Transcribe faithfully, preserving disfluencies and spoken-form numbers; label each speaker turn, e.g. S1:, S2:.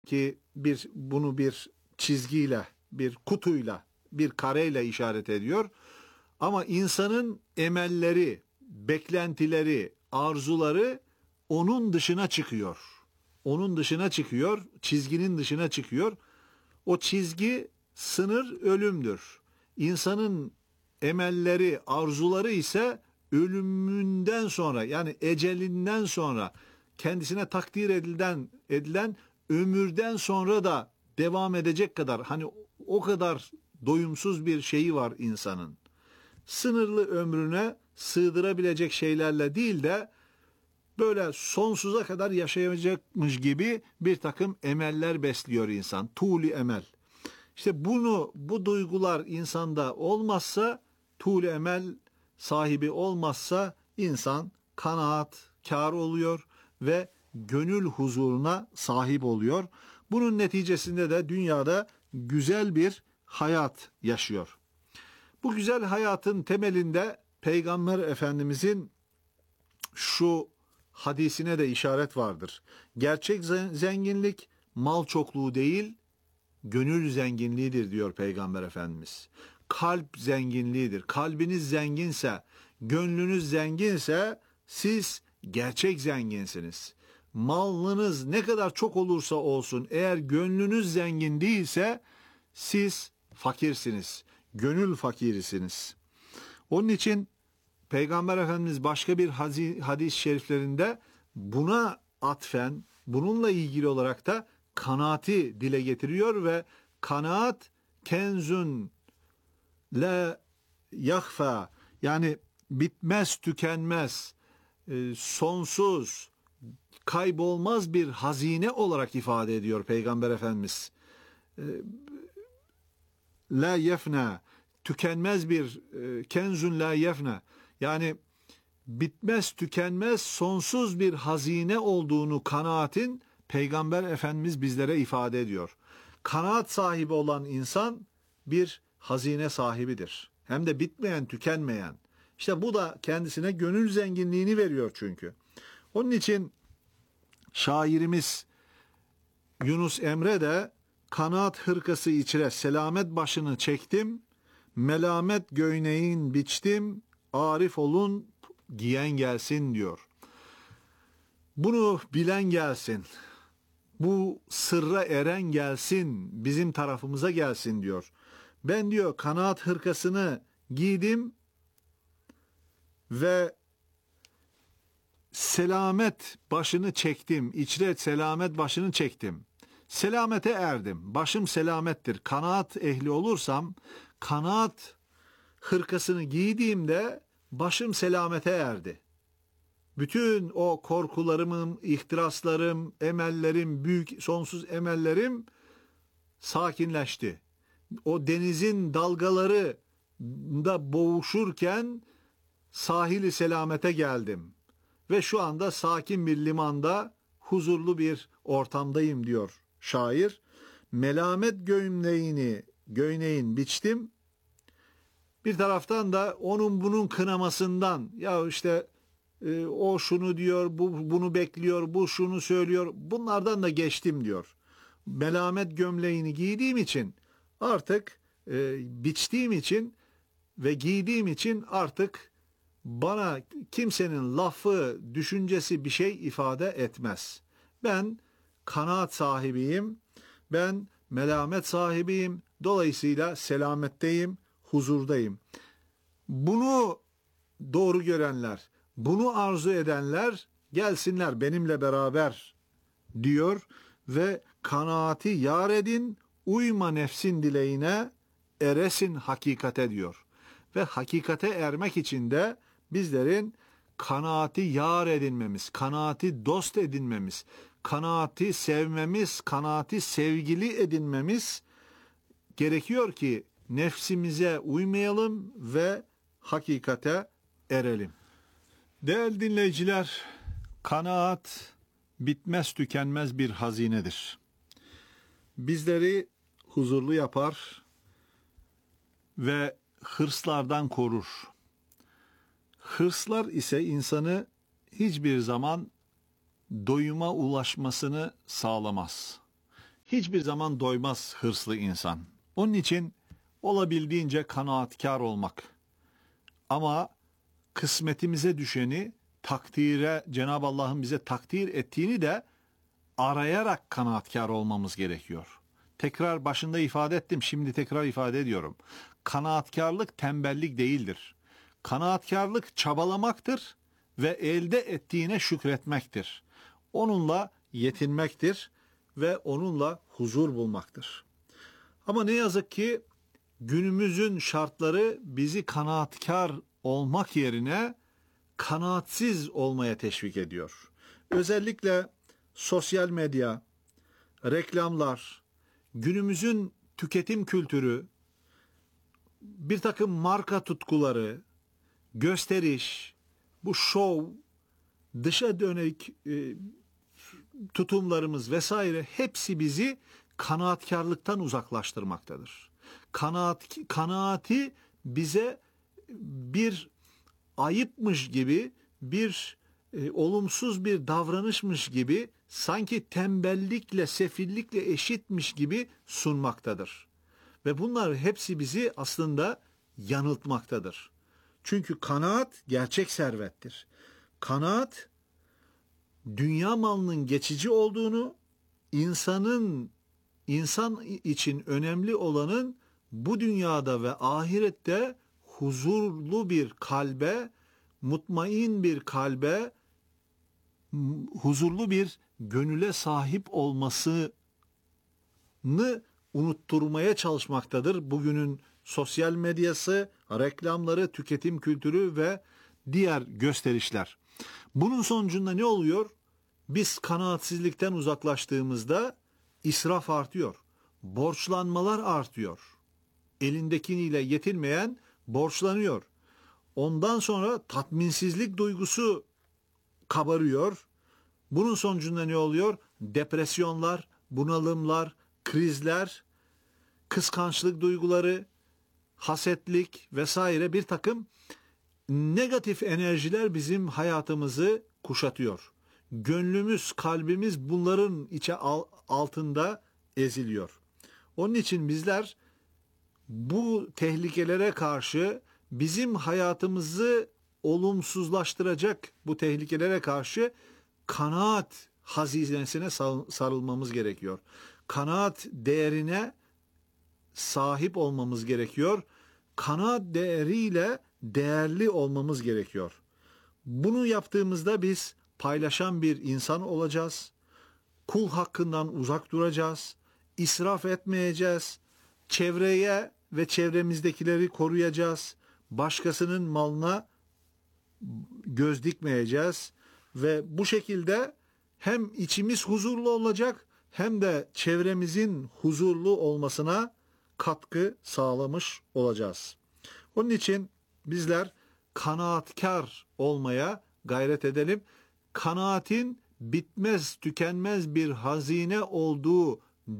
S1: ki bir bunu bir çizgiyle, bir kutuyla, bir kareyle işaret ediyor. Ama insanın emelleri, beklentileri, arzuları onun dışına çıkıyor. Onun dışına çıkıyor, çizginin dışına çıkıyor. O çizgi, sınır ölümdür. İnsanın emelleri, arzuları ise ölümünden sonra, yani ecelinden sonra, kendisine takdir edilen, edilen ömürden sonra da devam edecek kadar, hani o kadar doyumsuz bir şeyi var insanın. Sınırlı ömrüne sığdırabilecek şeylerle değil de böyle sonsuza kadar yaşayacakmış gibi bir takım emeller besliyor insan. Tuli emel. İşte bunu, bu duygular insanda olmazsa, tuli emel sahibi olmazsa insan kanaat, kâr oluyor ve gönül huzuruna sahip oluyor. Bunun neticesinde de dünyada güzel bir hayat yaşıyor. Bu güzel hayatın temelinde Peygamber Efendimizin şu hadisine de işaret vardır. Gerçek zenginlik mal çokluğu değil, gönül zenginliğidir diyor Peygamber Efendimiz. Kalp zenginliğidir. Kalbiniz zenginse, gönlünüz zenginse siz gerçek zenginsiniz. Malınız ne kadar çok olursa olsun, eğer gönlünüz zengin değilse siz fakirsiniz. Gönül fakirisiniz. Onun için Peygamber Efendimiz başka bir hadis-i şeriflerinde buna atfen, bununla ilgili olarak da kanaati dile getiriyor ve kanaat kenzun la yahfa, yani bitmez, tükenmez, sonsuz, kaybolmaz bir hazine olarak ifade ediyor Peygamber Efendimiz. La yefna, tükenmez bir kenzun la yefna, yani bitmez, tükenmez, sonsuz bir hazine olduğunu kanaatin Peygamber Efendimiz bizlere ifade ediyor. Kanaat sahibi olan insan bir hazine sahibidir. Hem de bitmeyen, tükenmeyen. İşte bu da kendisine gönül zenginliğini veriyor çünkü. Onun için şairimiz Yunus Emre de kanaat hırkası içre selamet başını çektim, melamet göğneğin biçtim, arif olun giyen gelsin diyor. Bunu bilen gelsin, bu sırra eren gelsin, bizim tarafımıza gelsin diyor. Ben diyor kanaat hırkasını giydim ve selamet başını çektim, içre selamet başını çektim. Selamete erdim, başım selamettir. Kanaat ehli olursam, kanaat hırkasını giydiğimde başım selamete erdi. Bütün o korkularımın, ihtiraslarım, emellerim, büyük sonsuz emellerim sakinleşti. O denizin dalgaları da boğuşurken sahili selamete geldim. Ve şu anda sakin bir limanda, huzurlu bir ortamdayım diyor şair. Melamet göğneğini, göğneğin biçtim. Bir taraftan da onun bunun kınamasından, ya işte e, o şunu diyor, bu bunu bekliyor, bu şunu söylüyor, bunlardan da geçtim diyor. Melamet gömleğini giydiğim için artık e, biçtiğim için ve giydiğim için artık bana kimsenin lafı, düşüncesi bir şey ifade etmez. Ben kanaat sahibiyim, ben melamet sahibiyim, dolayısıyla selametteyim, huzurdayım. Bunu doğru görenler, bunu arzu edenler gelsinler benimle beraber diyor ve kanaati yar edin, uyma nefsin dileğine, eresin hakikate diyor. Ve hakikate ermek için de bizlerin kanaati yar edinmemiz, kanaati dost edinmemiz, kanaati sevmemiz, kanaati sevgili edinmemiz gerekiyor ki nefsimize uymayalım ve hakikate erelim. Değerli dinleyiciler, kanaat bitmez tükenmez bir hazinedir. Bizleri huzurlu yapar ve hırslardan korur. Hırslar ise insanı hiçbir zaman doyuma ulaşmasını sağlamaz. hiçbir zaman doymaz hırslı insan. Onun için olabildiğince kanaatkar olmak. Ama kısmetimize düşeni takdire, Cenab-ı Allah'ın bize takdir ettiğini de arayarak kanaatkar olmamız gerekiyor. Tekrar başında ifade ettim, şimdi tekrar ifade ediyorum. Kanaatkarlık tembellik değildir. Kanaatkarlık çabalamaktır ve elde ettiğine şükretmektir. Onunla yetinmektir ve onunla huzur bulmaktır. Ama ne yazık ki günümüzün şartları bizi kanaatkar olmak yerine kanaatsiz olmaya teşvik ediyor. Özellikle sosyal medya, reklamlar, günümüzün tüketim kültürü, bir takım marka tutkuları, gösteriş, bu şov, dışa dönük e, tutumlarımız vesaire hepsi bizi kanaatkarlıktan uzaklaştırmaktadır. Kanaat, kanaati bize bir ayıpmış gibi, bir e, olumsuz bir davranışmış gibi, sanki tembellikle, sefillikle eşitmiş gibi sunmaktadır. Ve bunlar hepsi bizi aslında yanıltmaktadır. Çünkü kanaat gerçek servettir. Kanaat, dünya malının geçici olduğunu, insanın insan için önemli olanın bu dünyada ve ahirette huzurlu bir kalbe, mutmain bir kalbe, huzurlu bir gönüle sahip olmasını unutturmaya çalışmaktadır. Bugünün sosyal medyası, reklamları, tüketim kültürü ve diğer gösterişler. Bunun sonucunda ne oluyor? Biz kanaatsizlikten uzaklaştığımızda israf artıyor. Borçlanmalar artıyor. Elindekiniyle yetinmeyen borçlanıyor. Ondan sonra tatminsizlik duygusu kabarıyor. Bunun sonucunda ne oluyor? Depresyonlar, bunalımlar, krizler, kıskançlık duyguları, hasetlik vesaire bir takım negatif enerjiler bizim hayatımızı kuşatıyor. Gönlümüz, kalbimiz bunların içe altında eziliyor. Onun için bizler bu tehlikelere karşı, bizim hayatımızı olumsuzlaştıracak bu tehlikelere karşı kanaat hazinesine sarılmamız gerekiyor. Kanaat değerine sahip olmamız gerekiyor. Kanaat değeriyle değerli olmamız gerekiyor. Bunu yaptığımızda biz paylaşan bir insan olacağız. Kul hakkından uzak duracağız. İsraf etmeyeceğiz. Çevreye ve çevremizdekileri koruyacağız. Başkasının malına göz dikmeyeceğiz. Ve bu şekilde hem içimiz huzurlu olacak hem de çevremizin huzurlu olmasına katkı sağlamış olacağız. Onun için bizler kanaatkar olmaya gayret edelim. Kanaatin bitmez, tükenmez bir hazine olduğu